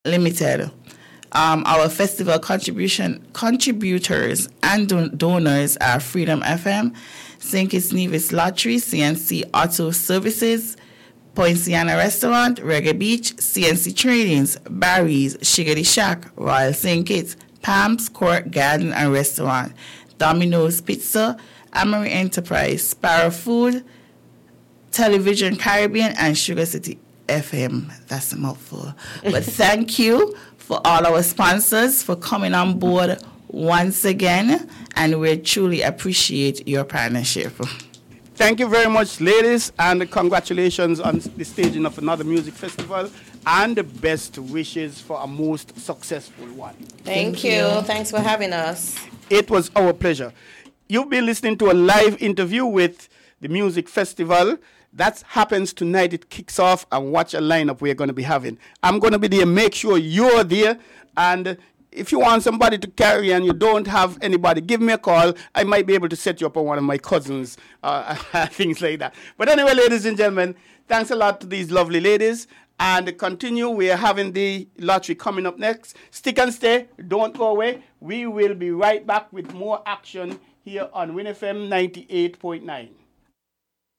Limited. Our festival contributors and donors are Freedom FM, St. Kitts Nevis Lottery, CNC Auto Services, Poinciana Restaurant, Reggae Beach, CNC Tradings, Barry's, Shiggity Shack, Royal St. Kitts, Palms Court Garden and Restaurant, Domino's Pizza, Amory Enterprise, Sparrow Food, Television Caribbean, and Sugar City FM. That's a mouthful. But thank you for all our sponsors for coming on board once again, and we truly appreciate your partnership. Thank you very much, ladies, and congratulations on the staging of another music festival, and the best wishes for a most successful one. Thank you. Thanks for having us. It was our pleasure. You've been listening to a live interview with the music festival. That happens tonight. It kicks off, and watch a lineup we're going to be having. I'm going to be there. Make sure you're there. And if you want somebody to carry and you don't have anybody, give me a call. I might be able to set you up on one of my cousins, things like that. But anyway, ladies and gentlemen, thanks a lot to these lovely ladies. And continue. We are having the lottery coming up next. Stick and stay. Don't go away. We will be right back with more action here on WinFM 98.9.